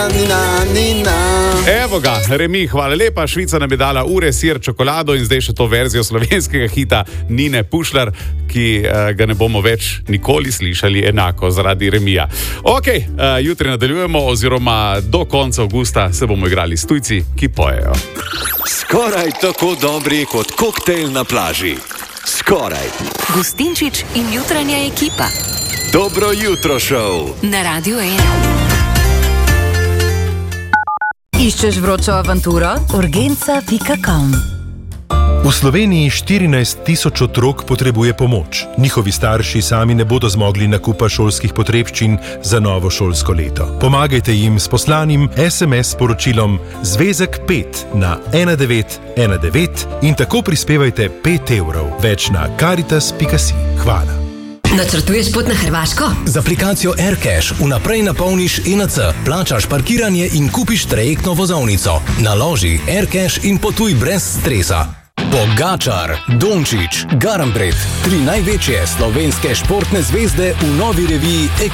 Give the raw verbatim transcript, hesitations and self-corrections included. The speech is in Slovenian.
Nina, nina. Evo ga, Remi, hvala lepa. Švica nam je dala ure, sir, čokolado in zdaj še to verzijo slovenskega hita Nine Pušlar, ki uh, ga ne bomo več nikoli slišali enako zaradi Remija. Ok, uh, jutri nadaljujemo oziroma do konca avgusta se bomo igrali s tujci, ki pojejo. Skoraj tako dobri kot koktejl na plaži. Skoraj. Gustinčič in jutranja ekipa. Dobro jutro šov. Na Radiu ena. Iščeš vročo avanturo? urgenca pika com. V Sloveniji štirinajst tisoč otrok potrebuje pomoč. Njihovi starši sami ne bodo zmogli nakupa šolskih potrebščin za novo šolsko leto. Pomagajte jim s poslanim es em es sporočilom Zvezek pet na ena devet ena devet in tako prispevajte pet evrov. Več na karitas pika si. Hvala. Načrtuješ pot na Hrvaško? Z aplikacijo AirCash vnaprej napolniš E N C, plačaš parkiranje in kupiš trajektno vozovnico. Naloži AirCash in potuj brez stresa. Pogačar, Dončić, Garambret, tri največje slovenske športne zvezde v novi reviji